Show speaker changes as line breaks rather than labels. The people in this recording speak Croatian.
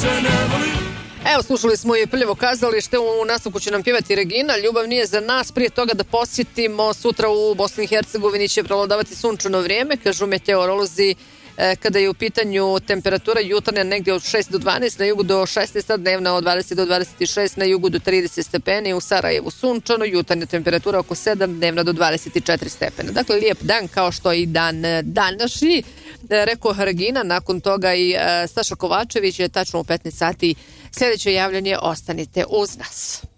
Evo, slušali smo i Prljavo kazalište, u nastavku će nam pjevati Regina, Ljubav nije za nas. Prije toga da posjetimo, sutra u Bosni i Hercegovini će prevladavati sunčano vrijeme, kažu meteorolozi. Kada je u pitanju temperatura jutarnja negdje od 6 do 12, na jugu do 16, dnevna od 20 do 26, na jugu do 30 stepeni, u Sarajevu sunčano, jutarnja temperatura oko 7, dnevna do 24 stepena. Dakle, lijep dan kao što i dan današnji. Rekao Regina, nakon toga i Staša Kovačević je tačno u 15 sati. Sljedeće javljanje, ostanite uz nas.